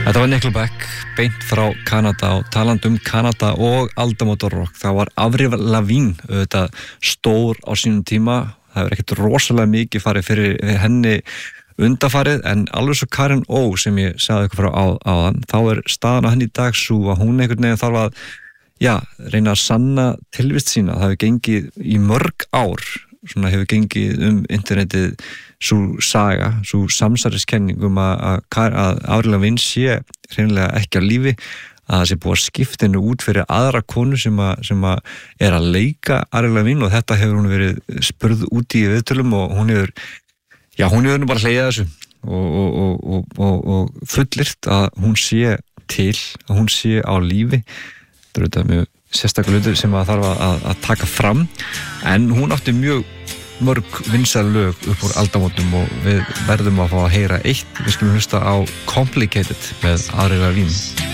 Þetta var Nickelback, beint frá Kanada og talandi Kanada og aldamótarrock. Það var Avril Lavigne, auðvitað stór á sínum tíma. Það hefur ekkert rosalega mikið farið fyrir henni undanfarið, en alveg svo Karin Ó sem ég sagði ykkur frá áðan, þá staðan á henni í dag svo að hún einhvern veginn þarf að, reyna að sanna tilvist sína. Það hefur gengið í mörg ár, svona hefur gengið internetið sú saga, sú samsæriskenning að Avril Lavigne sé hreinlega ekki á lífi, að það sé búið að skipta henni út fyrir aðra konu sem að að leika Avril Lavigne, og þetta hefur hún verið spurð út í viðtölum og hún hefur nú bara hlegið þessu og fullyrt að hún sé til, að hún sé á lífi. Þetta er auðvitað mjög sérstakur hlutur sem að þarf að taka fram, en hún átti mjög mörg vinsæl lög upp úr aldamótum og við verðum að fá að heyra eitt. Við skulum hlusta á Complicated með Avril Lavigne.